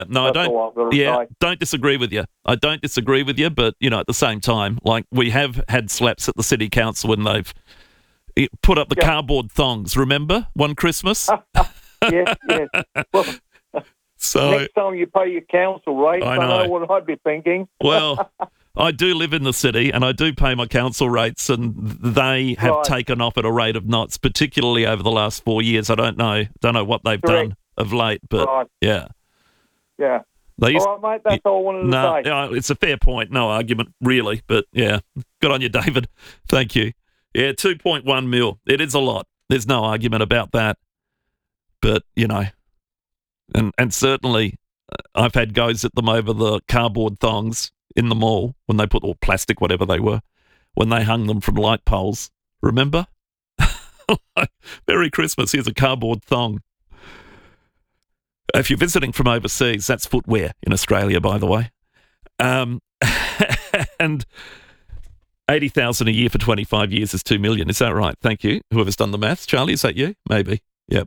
No, I don't. all I've got to say. Don't disagree with you. I don't disagree with you, but, at the same time, like, we have had slaps at the city council when they've put up the cardboard thongs, remember? One Christmas? Yes. Well, So next time you pay your council rate, I I know know. what I'd be thinking. Well, I do live in the city and I do pay my council rates, and they have Right. taken off at a rate of knots, particularly over the last 4 years. I don't know what they've Correct. done of late, but Right. yeah. Yeah. They used, All right, mate, that's all I wanted to no, say. yeah, it's a fair point. No argument, really, but yeah. Good on you, David. Thank you. Yeah, 2.1 mil. It is a lot. There's no argument about that. But, and certainly I've had goes at them over the cardboard thongs in the mall when they put, or plastic, whatever they were, when they hung them from light poles. Remember? Merry Christmas, here's a cardboard thong. If you're visiting from overseas, that's footwear in Australia, by the way. And 80,000 a year for 25 years is 2 million. Is that right? Thank you. Whoever's done the maths. Charlie, is that you? Maybe. Yep.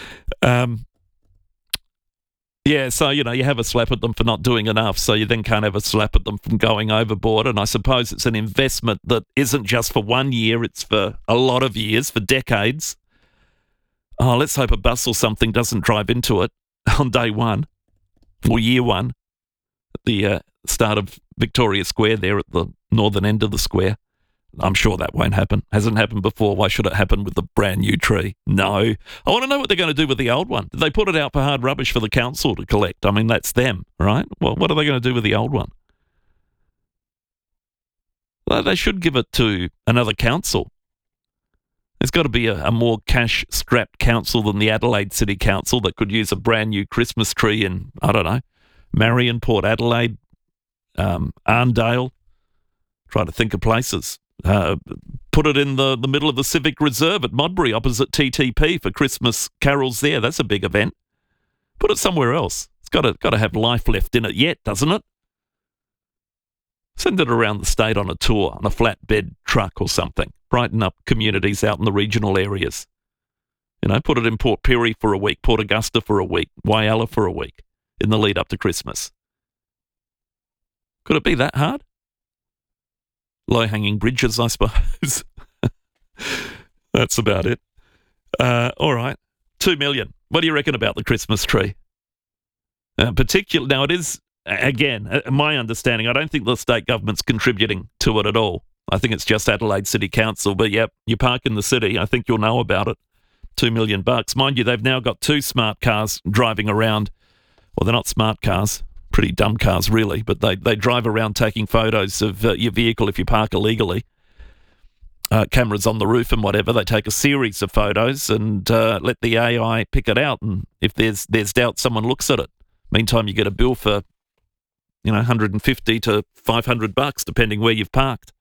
Yeah, so, you have a slap at them for not doing enough, so you then can't have a slap at them from going overboard. And I suppose it's an investment that isn't just for 1 year, it's for a lot of years, for decades. Oh, let's hope a bus or something doesn't drive into it on day one, or year one, at the start of Victoria Square there at the northern end of the square. I'm sure that won't happen. Hasn't happened before. Why should it happen with the brand new tree? No. I want to know what they're going to do with the old one. Did they put it out for hard rubbish for the council to collect? I mean, that's them, right? Well, what are they going to do with the old one? Well, they should give it to another council. There's got to be a more cash-strapped council than the Adelaide City Council that could use a brand new Christmas tree in, I don't know, Marion, Port Adelaide, Arndale. Try to think of places. Put it in the middle of the Civic Reserve at Modbury, opposite TTP for Christmas carols there. That's a big event. Put it somewhere else. It's got to have life left in it yet, doesn't it? Send it around the state on a tour, on a flatbed truck or something. Brighten up communities out in the regional areas. Put it in Port Pirie for a week, Port Augusta for a week, Whyalla for a week in the lead up to Christmas. Could it be that hard? Low-hanging bridges, I suppose. That's about it. All right. 2 million. What do you reckon about the Christmas tree? Now, it is, again, my understanding, I don't think the state government's contributing to it at all. I think it's just Adelaide City Council. But, yep, you park in the city, I think you'll know about it. $2 million. Mind you, they've now got 2 smart cars driving around. Well, they're not smart cars. Pretty dumb cars, really, but they drive around taking photos of your vehicle if you park illegally. Cameras on the roof and whatever. They take a series of photos and let the AI pick it out. And if there's doubt, someone looks at it. Meantime, you get a bill for, $150 to $500, depending where you've parked.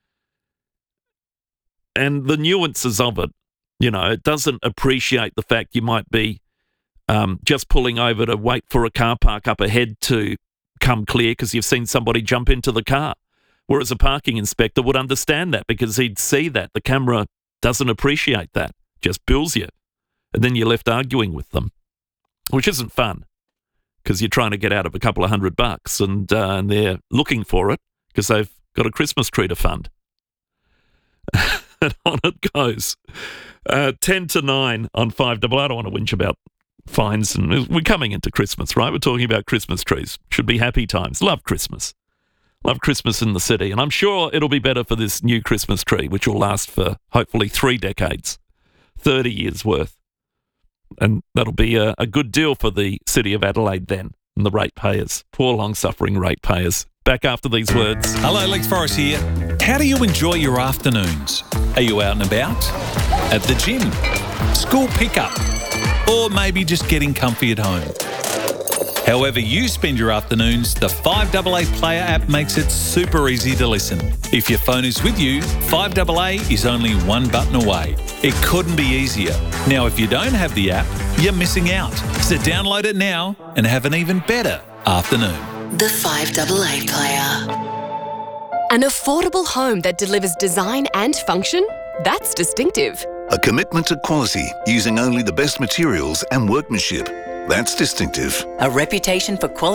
And the nuances of it, it doesn't appreciate the fact you might be just pulling over to wait for a car park up ahead to come clear because you've seen somebody jump into the car. Whereas a parking inspector would understand that because he'd see that. The camera doesn't appreciate that, just bills you. And then you're left arguing with them, which isn't fun because you're trying to get out of a couple of $100 and they're looking for it because they've got a Christmas tree to fund. And on it goes. 10 to 9 on 5 Double. I don't want to whinge about fines, and we're coming into Christmas, right? We're talking about Christmas trees. Should be happy times. Love Christmas. Love Christmas in the city. And I'm sure it'll be better for this new Christmas tree, which will last for hopefully 3 decades, 30 years worth. And that'll be a good deal for the city of Adelaide then, and the ratepayers. Poor long-suffering ratepayers. Back after these words. Hello, Lex Forrest here. How do you enjoy your afternoons? Are you out and about? At the gym? School pickup? Or maybe just getting comfy at home? However you spend your afternoons, the 5AA Player app makes it super easy to listen. If your phone is with you, 5AA is only one button away. It couldn't be easier. Now, if you don't have the app, you're missing out. So download it now and have an even better afternoon. The 5AA Player. An affordable home that delivers design and function? That's distinctive. A commitment to quality using only the best materials and workmanship. That's distinctive. A reputation for quality